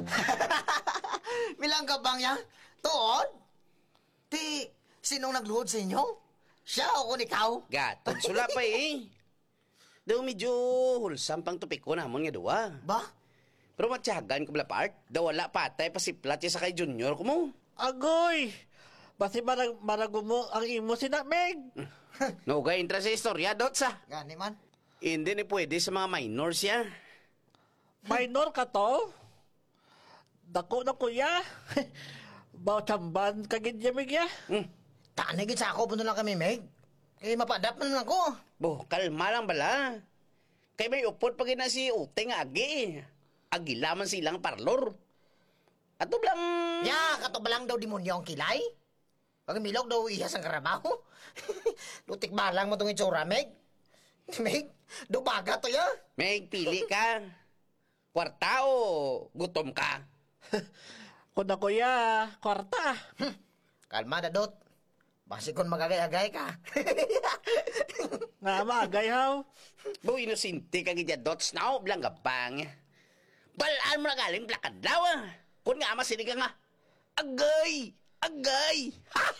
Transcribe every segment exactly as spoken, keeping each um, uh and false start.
Milang ka bang ya? Tuod? Ti, sinong nagluhod sa inyo? Siya o kung ikaw? Gatod, sula pa eh. Daw medyo hulsam pang tupik ko namon nga duwa. Ba? Pero matyagan ko bala part, daw wala patay pasiplat ya sa kay Junior ko mo. Agoy! Basi marag marago mo ang imo sina Meg. No, ga intra sa istorya, Dotsa. Gani man. Hindi ni pwede sa mga minors ya. Minor ka to? Dako na kuya. Baw chamban kagid ya Meg ya. Hmm. Taanay gid sa ako, puno lang kami, Meg. Kaya mapadap man ako. Bo, kalma lang bala. Kay may upot pag na si Ute nga agi. Agila man silang parlor. Ato lang... Ya, katubalang daw demonyo ang kilay. Pag milog daw ihas ang karabaho. Lutik balang mo itong itsura, Meg. Meg, do baga to ya. Meg, pili ka. Kwarta o gutom ka? Kuna kuya, kwarta. Hmm. Kalma na, Dot. Basi kung magagay-agay ka. Nga maagay haw. Bo, inusinti ka gidya dots na o, blang gabang. Balaan mo na galing plakad daw ah. Kung nga masinig ka nga, agay! Agay!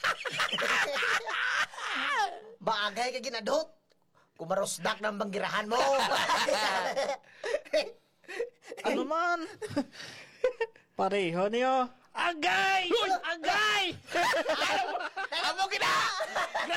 Baagay ka ginadot. Kumarosdak ng banggirahan mo. Ano man? Pareho niyo. Agay! Agay! Amo kita!